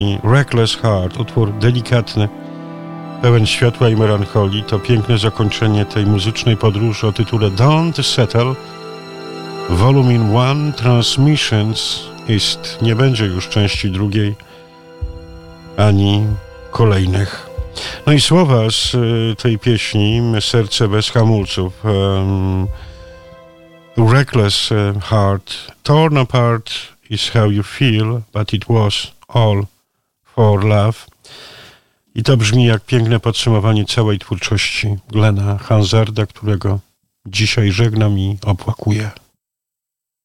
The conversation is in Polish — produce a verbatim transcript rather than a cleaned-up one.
Reckless Heart, utwór delikatny, pełen światła i melancholii. To piękne zakończenie tej muzycznej podróży o tytule Don't Settle. Volume one Transmissions ist, nie będzie już części drugiej ani kolejnych. No i słowa z tej pieśni Serce bez hamulców. Um, Reckless heart, torn apart is how you feel, but it was all for love. I to brzmi jak piękne podsumowanie całej twórczości Glena Hansarda, którego dzisiaj żegnam i opłakuję.